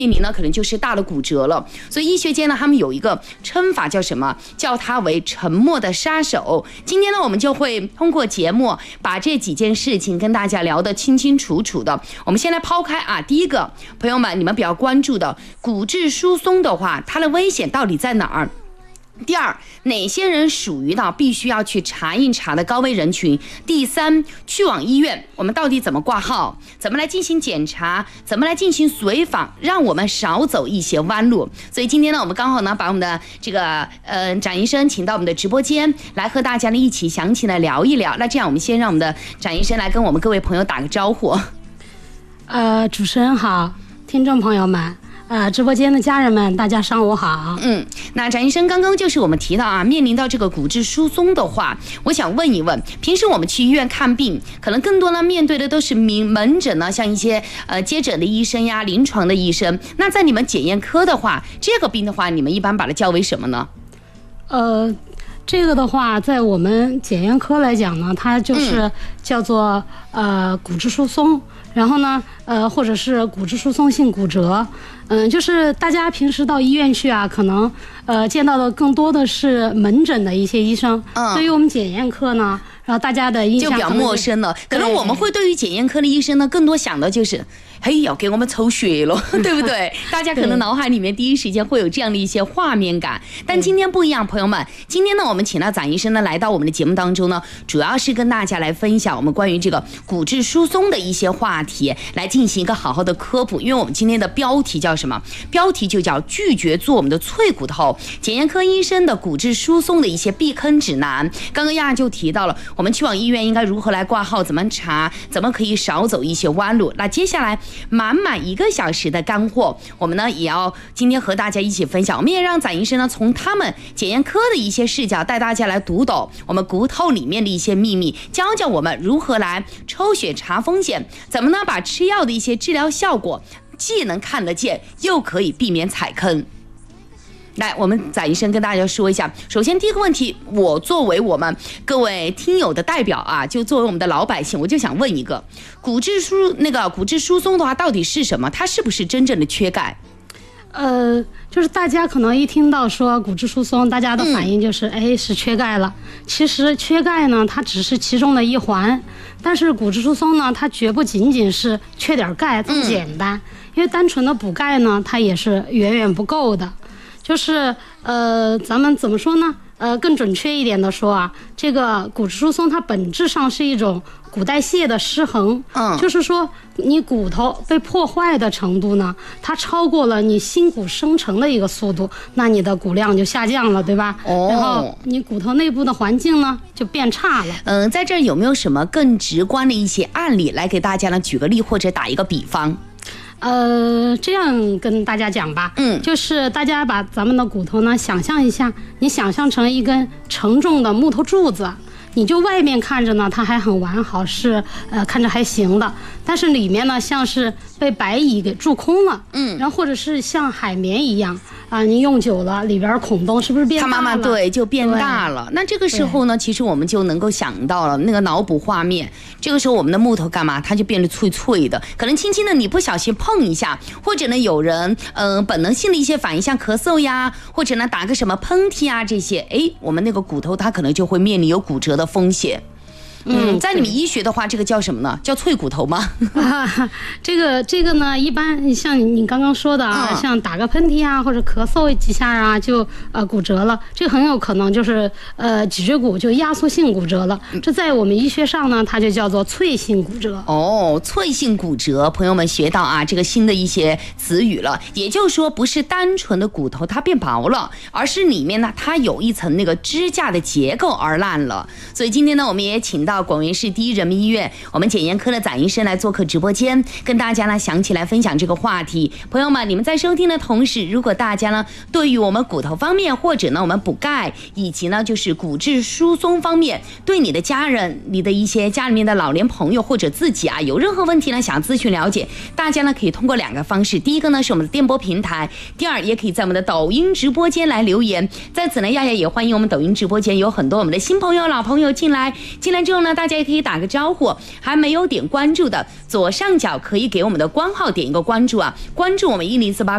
面临呢可能就是大的骨折了。所以医学界呢他们有一个称法叫什么？叫它为沉默的杀手。今天呢我们就会通过节目把这几件事情跟大家聊得清清楚楚的。我们先来抛开第一个，朋友们你们比较关注的骨质疏松的话，它的危险到底在哪儿？第二，哪些人属于呢必须要去查一查的高危人群？第三，去往医院，我们到底怎么挂号？怎么来进行检查？怎么来进行随访？让我们少走一些弯路。所以今天呢，我们刚好呢把我们的这个展医生请到我们的直播间来和大家呢一起详细的聊一聊。那这样我们先让我们的展医生来跟我们各位朋友打个招呼。 主持人好，听众朋友们。直播间的家人们，大家上午好。 那展医生刚刚就是我们提到面临到这个骨质疏松的话，我想问一问，平时我们去医院看病，可能更多呢面对的都是门诊呢，像一些接诊的医生呀、临床的医生。那在你们检验科的话，这个病的话，你们一般把它叫为什么呢？ 这个的话，在我们检验科来讲呢，它就是叫做骨质疏松，然后呢或者是骨质疏松性骨折。就是大家平时到医院去可能见到的更多的是门诊的一些医生。对于我们检验科呢，然后大家的印象就比较陌生了。可能我们会对于检验科的医生呢，更多想的就是要给我们抽血了，对不对？大家可能脑海里面第一时间会有这样的一些画面感。但今天不一样，朋友们，今天呢我们请到展医生呢来到我们的节目当中呢，主要是跟大家来分享我们关于这个骨质疏松的一些话题，来进行一个好好的科普。因为我们今天的标题叫什么？标题就叫拒绝做我们的脆骨头，检验科医生的骨质疏松的一些避坑指南。刚刚亚就提到了我们去往医院应该如何来挂号，怎么查，怎么可以少走一些弯路。那接下来满1个小时的干货，我们呢也要今天和大家一起分享。我们也让展医生呢从他们检验科的一些视角带大家来读懂我们骨头里面的一些秘密，教我们如何来抽血查风险，怎么呢把吃药的一些治疗效果既能看得见，又可以避免踩坑。来，我们展医生跟大家说一下。首先第一个问题，我作为我们各位听友的代表就作为我们的老百姓，我就想问一个，骨质疏松的话到底是什么？它是不是真正的缺钙？ 就是大家可能一听到说骨质疏松，大家的反应就是是缺钙了。其实缺钙呢，它只是其中的一环，但是骨质疏松呢，它绝不仅仅是缺点钙这么简单。因为单纯的补钙呢，它也是远远不够的。就是咱们怎么说呢？更准确一点的说这个骨质疏松它本质上是一种骨代谢的失衡。就是说你骨头被破坏的程度呢，它超过了你新骨生成的一个速度，那你的骨量就下降了，对吧？然后你骨头内部的环境呢就变差了。 在这儿有没有什么更直观的一些案例来给大家呢举个例或者打一个比方？ 这样跟大家讲吧，就是大家把咱们的骨头呢想象一下，你想象成一根沉重的木头柱子，你就外面看着呢它还很完好，是看着还行的，但是里面呢像是被白蚁给蛀空了，然后或者是像海绵一样你用久了里边孔洞是不是变大了？它慢慢就变大了。那这个时候呢，其实我们就能够想到了那个脑补画面。这个时候我们的木头干嘛？它就变得脆脆的，可能轻轻的你不小心碰一下，或者呢有人本能性的一些反应，像咳嗽呀，或者呢打个什么喷嚏这些，我们那个骨头它可能就会面临有骨折的风险。在你们医学的话，这个叫什么呢？叫脆骨头吗？ 这个呢，一般像你刚刚说的像打个喷嚏或者咳嗽几下就骨折了，这个很有可能就是脊椎骨就压缩性骨折了。这在我们医学上呢，它就叫做脆性骨折。 脆性骨折，朋友们学到这个新的一些词语了。也就是说，不是单纯的骨头它变薄了，而是里面呢它有一层那个支架的结构而烂了。所以今天呢，我们也请到广元市第一人民医院我们检验科的展医生来做客直播间，跟大家呢详细来分享这个话题。朋友们，你们在收听的同时，如果大家呢对于我们骨头方面，或者呢我们补钙，以及呢就是骨质疏松方面，对你的家人、你的一些家里面的老年朋友或者自己有任何问题呢想咨询了解，大家呢可以通过2个方式。第一个呢是我们的电波平台，第二也可以在我们的抖音直播间来留言。在此呢，亚亚也欢迎我们抖音直播间有很多我们的新朋友、老朋友进来之后呢，大家也可以打个招呼。还没有点关注的，左上角可以给我们的官号点一个关注关注我们1048